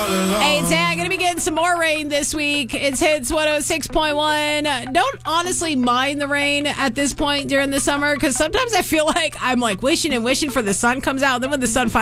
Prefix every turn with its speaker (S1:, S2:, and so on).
S1: Hey, Tag, going to be getting some more rain this week. It's Hits 106.1. Don't honestly mind the rain at this point during the summer because sometimes I feel like I'm like wishing and wishing for the sun comes out. And then when the sun finally